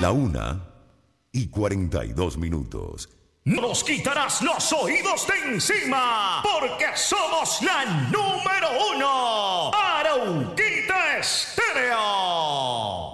1:42. No nos quitarás los oídos de encima, porque somos la número